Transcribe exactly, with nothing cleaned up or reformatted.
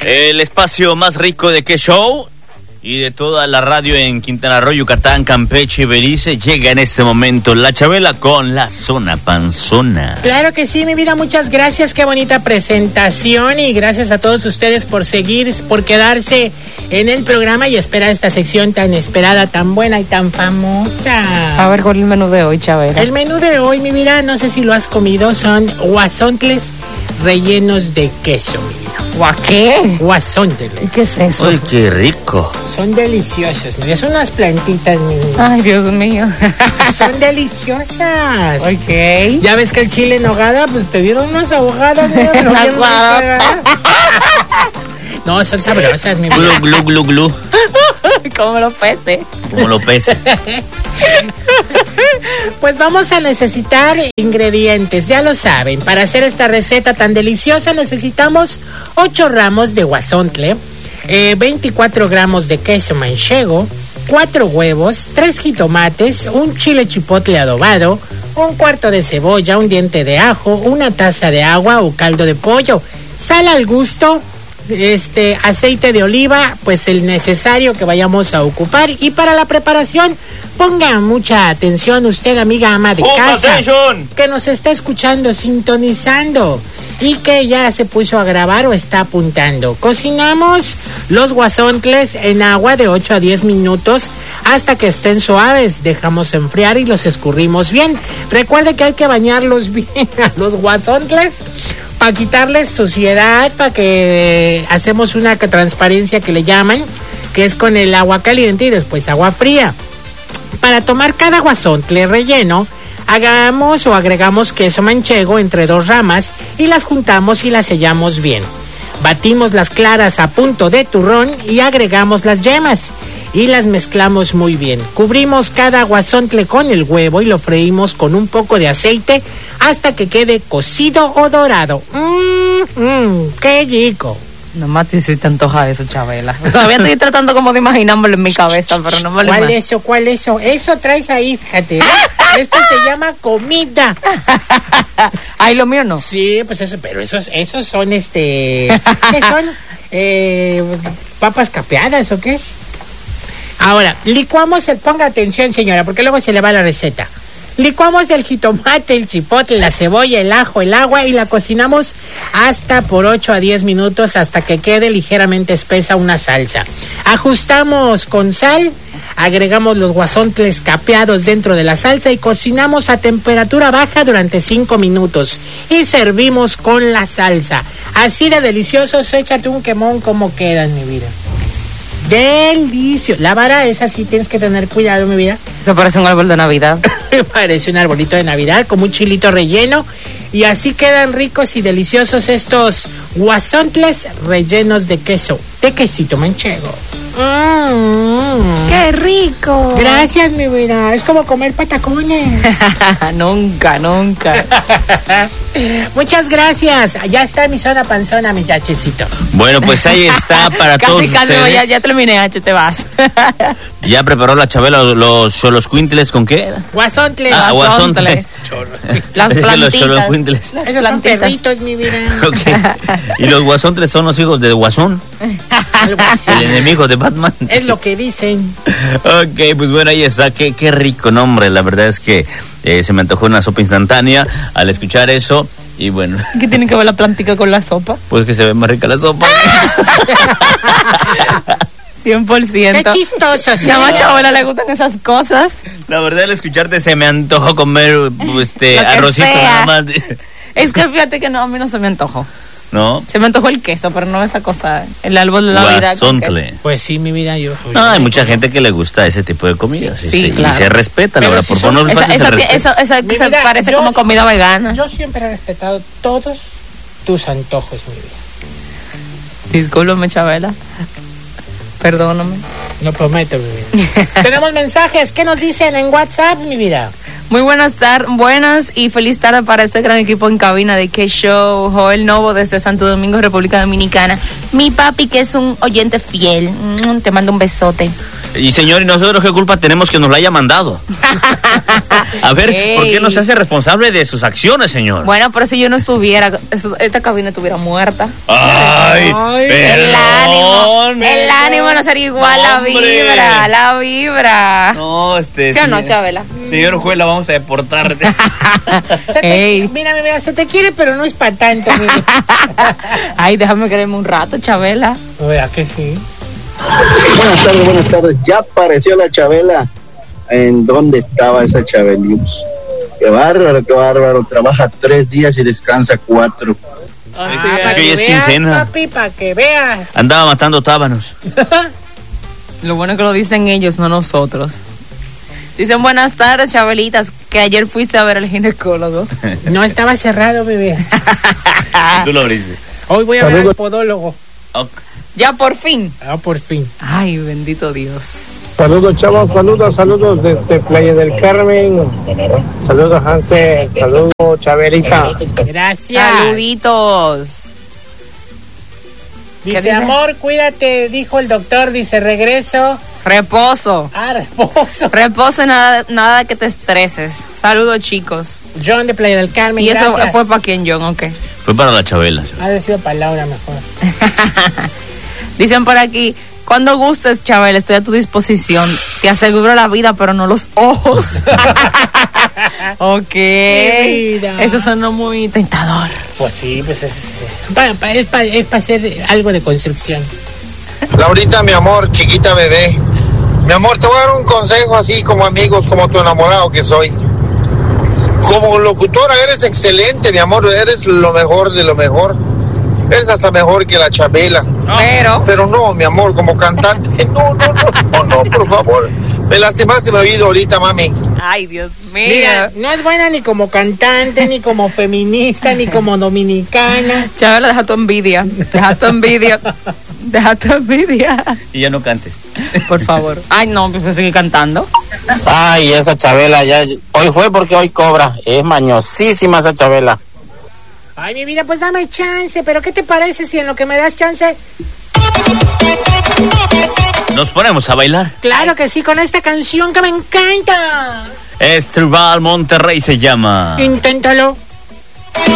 El espacio más rico de Qué Show y de toda la radio en Quintana Roo, Yucatán, Campeche y Belice. Llega en este momento la Chabela con la Zona Panzona. Claro que sí, mi vida, muchas gracias, qué bonita presentación y gracias a todos ustedes por seguir, por quedarse en el programa y esperar esta sección tan esperada, tan buena y tan famosa. A ver, ¿cuál es el menú de hoy, Chabela? El menú de hoy, mi vida, no sé si lo has comido, son guasontles rellenos de queso, mi vida. ¿Gua qué? Guasontles. ¿Qué es eso? ¡Ay, qué rico! Son deliciosos, mi vida, son unas plantitas, mi vida. Ay, Dios mío. Son deliciosas. Ok. Ya ves que el chile en nogada, pues te dieron unas ahogadas, mi vida, pero bien ricas. No, son sabrosas, mi vida. Glu, glu, glu, glu. Como los peces. Como los peces. Pues vamos a necesitar ingredientes, ya lo saben. Para hacer esta receta tan deliciosa necesitamos ocho ramos de guasontle, eh, veinticuatro gramos de queso manchego, cuatro huevos, tres jitomates, un chile chipotle adobado, un cuarto de cebolla, un diente de ajo, una taza de agua o caldo de pollo, sal al gusto, este aceite de oliva, pues el necesario que vayamos a ocupar. Y para la preparación, ponga mucha atención usted, amiga ama de casa, que nos está escuchando, sintonizando y que ya se puso a grabar o está apuntando. Cocinamos los guasontles en agua de ocho a diez minutos hasta que estén suaves. Dejamos enfriar y los escurrimos bien. Recuerde que hay que bañarlos bien a los guasontles para quitarles suciedad, para que hacemos una transparencia que le llaman, que es con el agua caliente y después agua fría. Para tomar cada guasontle relleno, hagamos o agregamos queso manchego entre dos ramas y las juntamos y las sellamos bien. Batimos las claras a punto de turrón y agregamos las yemas y las mezclamos muy bien. Cubrimos cada guasontle con el huevo y lo freímos con un poco de aceite hasta que quede cocido o dorado. Mmm, mmm, qué rico. Nomás te se te antoja eso, Chabela. Todavía estoy tratando como de imaginármelo en mi cabeza, pero no me lo ¿Cuál imagino. eso? ¿Cuál eso? Eso traes ahí, fíjate. ¿eh? Esto se llama comida. Ay, lo mío no. Sí, pues eso, pero esos, esos son este, ¿qué son? Eh, papas capeadas ¿o qué es? Ahora, licuamos el, ponga atención, señora, porque luego se le va la receta. Licuamos el jitomate, el chipotle, la cebolla, el ajo, el agua y la cocinamos hasta por ocho a diez minutos hasta que quede ligeramente espesa una salsa. Ajustamos con sal, agregamos los guasontles capeados dentro de la salsa y cocinamos a temperatura baja durante cinco minutos y servimos con la salsa. Así de deliciosos, échate un quemón como quedan, mi vida. Delicioso. La vara esa sí tienes que tener cuidado, mi vida. Eso parece un árbol de Navidad. Parece un arbolito de Navidad con un chilito relleno. Y así quedan ricos y deliciosos estos guasontles rellenos de queso, de quesito manchego. Mm. ¡Qué rico! Gracias, mi vida. Es como comer patacones. Nunca, nunca. Muchas gracias. Ya está mi zona panzona, mi yachecito. Bueno, pues ahí está para casi, todos casi, ustedes. ya, ya terminé, H, te vas. ¿Ya preparó la Chabela los xoloscuintles con qué? Guasontles. Ah, guasontles. Las Dije los plantitas. xoloscuintles. Esos son plantitas. perritos, mi vida. Okay. Y los guasontles son los hijos de Guasón, Algo así. el enemigo de Batman. Es lo que dicen. Ok, pues bueno, ahí está. Qué, qué rico nombre. La verdad es que eh, se me antojó una sopa instantánea al escuchar eso. Y bueno, ¿Qué tiene que ver la plantica con la sopa? pues que se ve más rica la sopa. cien por ciento. Qué chistoso, sí. A la Chabela le gustan esas cosas. La verdad, al escucharte se me antojó comer este Lo que arrocito sea. nada más. Es que fíjate que no, a mí no se me antojó. ¿No? Se me antojó el queso, pero no esa cosa, el árbol de Navidad. con Guasontle. Pues sí, mi vida, yo. No, hay mucha gente que le gusta ese tipo de comida. Sí, Sí, sí, sí, claro. Y se respeta, la Pero verdad. si Por son- favor, no le Esa, faltes esa, el respeto. esa, esa Mi se vida, parece yo- como comida vegana. Yo siempre he respetado todos tus antojos, mi vida. Discúlpame, Chabela. Perdóname. Lo prometo, mi vida. Tenemos mensajes. ¿Qué nos dicen en WhatsApp, mi vida? Muy buenas tardes, buenas y feliz tarde para este gran equipo en cabina de Qué Show. Joel Novo desde Santo Domingo, República Dominicana. Mi papi, que es un oyente fiel. Mm, te mando un besote. Y señor, ¿y nosotros qué culpa tenemos que nos la haya mandado? A ver, Ey. ¿por qué no se hace responsable de sus acciones, señor? Bueno, pero si yo no estuviera, eso- esta cabina estuviera muerta. Ay, Ay, El ánimo, perdón, el ánimo no sería igual, la hombre. vibra, la vibra. No, este. ¿Sí o no, señor- Chabela? Señor juez, la vamos a deportar. Se te- Ey. mira, mira, se te quiere, pero no es para tanto. Mira. Ay, déjame creerme un rato, Chabela. ¿Verdad que sí? Buenas tardes, buenas tardes. Ya apareció la Chabela. ¿En dónde estaba esa Chabelius? Qué bárbaro, qué bárbaro. Trabaja tres días y descansa cuatro. Ah, es para que hoy que es veas, quincena. papi, para que veas. Andaba matando tábanos. Lo bueno es que lo dicen ellos, no nosotros. Dicen buenas tardes, Chabelitas, que ayer fuiste a ver al ginecólogo. No estaba cerrado, bebé. Tú lo abriste. Hoy voy a ver al podólogo. Ok. Ya por fin. Ah, por fin. Ay, bendito Dios. Saludos, chavos, saludos, saludos desde Playa del Carmen. Saludos, Hansel. Saludos, Chabelita. Gracias. Saluditos. Dice, ¿Qué dice? amor, cuídate, dijo el doctor. Dice, regreso. Reposo. Ah, reposo. Reposo, nada, nada de que te estreses. Saludos, chicos. John de Playa del Carmen. Y eso gracias. fue para quién, John, ok. Fue para la Chabela. Ha de sido para Laura mejor. Dicen por aquí, cuando gustes, Chabela, estoy a tu disposición. Te aseguro la vida, pero no los ojos. Ok. vida. Eso sonó muy tentador. Pues sí, pues es para pa, es para es pa hacer algo de construcción. Laurita, mi amor, chiquita bebé. Mi amor, te voy a dar un consejo así como amigos, como tu enamorado que soy. Como locutora eres excelente, mi amor, eres lo mejor de lo mejor. Eres hasta mejor que la Chabela. Pero, Pero no, mi amor, como cantante, no, no, no, no, no, por favor. Me lastimaste mi oído ahorita, mami. ay, Dios mío. Mira, no es buena ni como cantante, ni como feminista, ni como dominicana. Chabela, deja tu envidia. Deja tu envidia. Deja tu envidia. Y ya no cantes. Por favor. Ay, no, pues sigue cantando. Ay, esa Chabela ya, hoy fue porque hoy cobra, es mañosísima esa Chabela. Ay, mi vida, pues dame chance. Pero ¿qué te parece si en lo que me das chance? Nos ponemos a bailar. Claro que sí, con esta canción que me encanta. Estribal Monterrey se llama. Inténtalo.